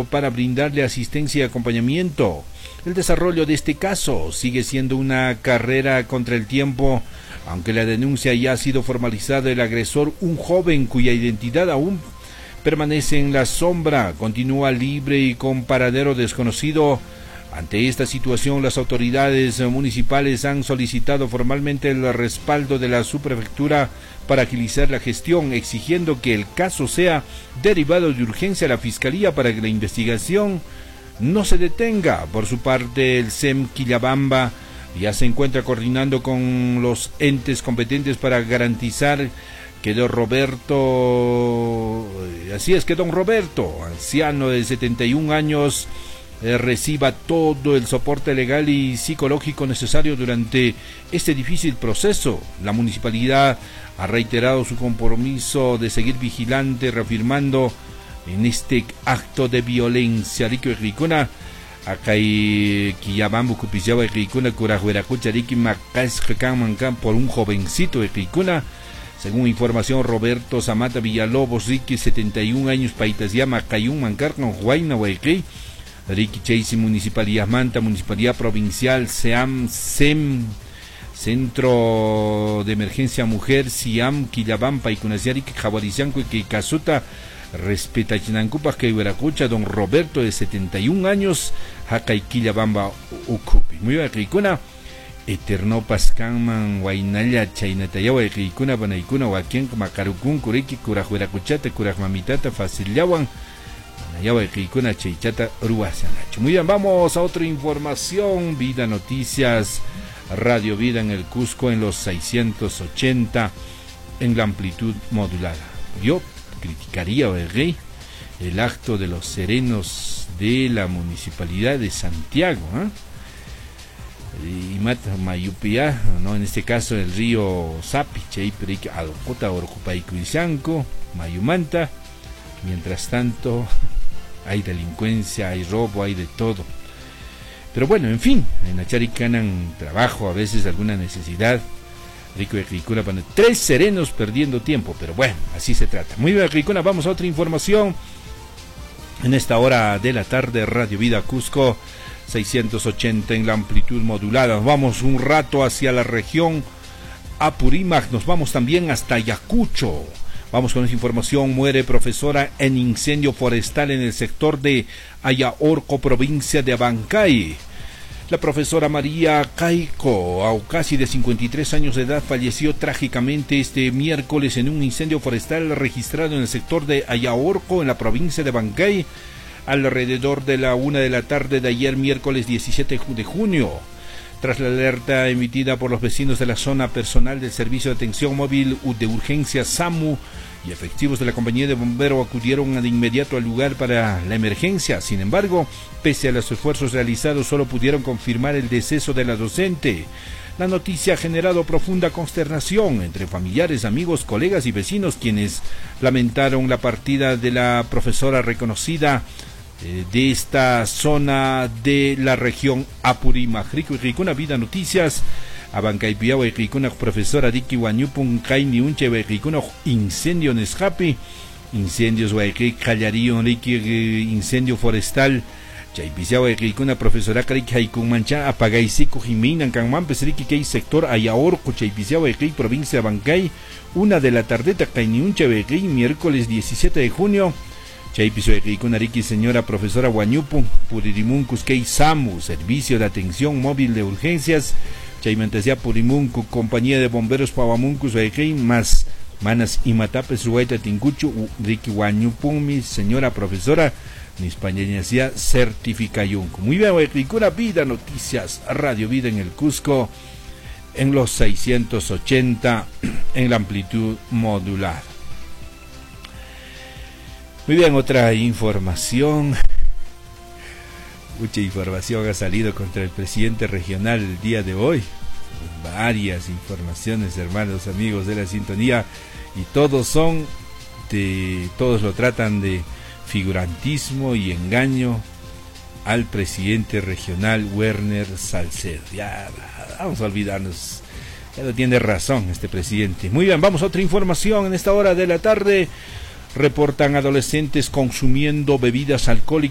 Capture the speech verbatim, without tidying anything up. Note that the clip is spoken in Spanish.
Estado para brindarle asistencia y acompañamiento. El desarrollo de este caso sigue siendo una carrera contra el tiempo, aunque la denuncia ya ha sido formalizada. El agresor, un joven cuya identidad aún permanece en la sombra, continúa libre y con paradero desconocido. Ante esta situación, las autoridades municipales han solicitado formalmente el respaldo de la subprefectura para agilizar la gestión, exigiendo que el caso sea derivado de urgencia a la Fiscalía para que la investigación no se detenga. Por su parte, el S E M Quillabamba ya se encuentra coordinando con los entes competentes para garantizar que don Roberto, así es que don Roberto, anciano de setenta y un años, eh, reciba todo el soporte legal y psicológico necesario durante este difícil proceso. La municipalidad ha reiterado su compromiso de seguir vigilante, reafirmando en este acto de violencia. Rico Ricuna, acá y Quillabambu Cupiciaba Ricuna, Curajueracucha, Ricky Macas, Mancan, por un jovencito de Ricuna. Según información, Roberto Zamata Villalobos, Ricky, setenta y un años, Paitasía, Macayún, Mancar, con Huayna, Huayquí, Ricky Chase, Municipalidad Manta, Municipalidad Provincial, SEAM, SEM, Centro de Emergencia Mujer, SIAM, Quillabampa, y Cunasiarique, Jaguaricianco, y Casuta, Respeta Chinancupa, que Hueracucha, don Roberto, de setenta y un años, Jaca y Quillabamba, Ucupi. Muy bien, Ricuna. Eterno Pascanman, Guainalla, Chainatayawa, Ricuna, Banaicuna, Huaquien, Macarucún, Curiki, Curajueracuchata, Curajmamitata, Faciliawan, Banayawa, Ricuna, Cheichata, Uruasanacho. Muy bien, vamos a otra información. Vida Noticias, Radio Vida en el Cusco, en los seiscientos ochenta, en la amplitud modulada. Yo criticaría, ¿verdad?, el acto de los serenos de la Municipalidad de Santiago, ¿eh? Y mata Mayupia, no, en este caso el río Sapi, Cheipric, Alcota, Orcupaicuizanco, Mayumanta. Mientras tanto, hay delincuencia, hay robo, hay de todo. Pero bueno, en fin, en Acharicanan trabajo, a veces alguna necesidad. Rico de Ricuna, tres serenos perdiendo tiempo, pero bueno, así se trata. Muy bien, Ricuna, vamos a otra información. En esta hora de la tarde, Radio Vida Cusco, seiscientos ochenta en la amplitud modulada. Nos vamos un rato hacia la región Apurímac, nos vamos también hasta Ayacucho. Vamos con esa información. Muere profesora en incendio forestal en el sector de Ayaorco, provincia de Abancay. La profesora María Caico, casi de cincuenta y tres años de edad, falleció trágicamente este miércoles en un incendio forestal registrado en el sector de Ayaorco, en la provincia de Abancay, alrededor de la una de la tarde de ayer, miércoles diecisiete de junio. Tras la alerta emitida por los vecinos de la zona, personal del Servicio de Atención Móvil de Urgencia SAMU y efectivos de la compañía de bomberos acudieron de inmediato al lugar para la emergencia. Sin embargo, pese a los esfuerzos realizados, solo pudieron confirmar el deceso de la docente. La noticia ha generado profunda consternación entre familiares, amigos, colegas y vecinos, quienes lamentaron la partida de la profesora reconocida eh, de esta zona de la región Apurímac. Rico y Ricuna, Vida Noticias, Abancaypiawa y Ricuna, profesora Diki Guanyupun, Kaini Unche, Ricuna, incendio Nescapi, incendios Guayque, Callarío, Ricky, incendio forestal, Chaypiseawa y Ricuna, profesora Karik Haikun Mancha, Apagaisico, Jiminan, Canman, Pesriqui, Kei, sector Ayaorco, Chaypiseawa y Rick, provincia de Abancay, una de la tardeta, Kaini Unche, miércoles diecisiete de junio. Chaypiseawa y Ricuna, Riki, señora profesora Guanyupun, Puririmuncus, Kei Samu, servicio de atención móvil de urgencias, Chaymantasia Purimuncu, compañía de bomberos Pavamuncus, Waikei, más Manas y Matapes, Rueta Tincuchu, Riki Guanyupun, señora profesora, Nispañañasia Certificayunco. Muy bien, Ricuna, Vida Noticias, Radio Vida en el Cusco, en los seiscientos ochenta, en la amplitud modular. Muy bien, otra información. Mucha información ha salido contra el presidente regional el día de hoy. Varias informaciones, hermanos, amigos de la sintonía, y todos son de, todos lo tratan de figurantismo y engaño al presidente regional Werner Salcedo. Ya vamos a olvidarnos, ya no tiene razón este presidente. Muy bien, vamos a otra información en esta hora de la tarde. Reportan adolescentes consumiendo bebidas alcohólicas